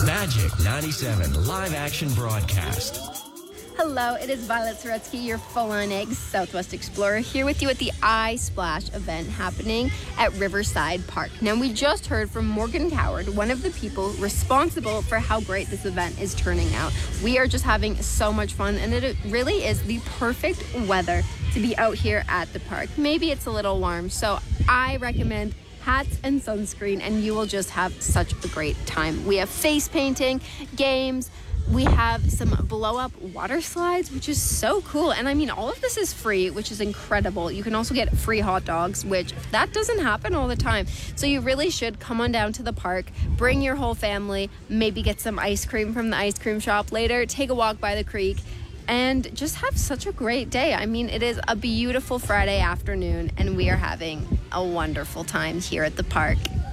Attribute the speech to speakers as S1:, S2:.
S1: Magic 97 live action broadcast.
S2: Hello, it is Violet Soretsky, your full-on eggs Southwest Explorer, here with you at the iSplash event happening at Riverside Park. Now, we just heard from Morgan Coward, one of the people responsible for how great this event is turning out. We are just having so much fun, and it really is the perfect weather to be out here at the park. Maybe it's a little warm, so I recommend hats and sunscreen, and you will just have such a great time. We have face painting, games, we have some blow-up water slides, which is so cool. And I mean, all of this is free, which is incredible. You can also get free hot dogs, which that doesn't happen all the time. So you really should come on down to the park, bring your whole family, maybe get some ice cream from the ice cream shop later, take a walk by the creek, and just have such a great day. I mean, it is a beautiful Friday afternoon, and we are having a wonderful time here at the park.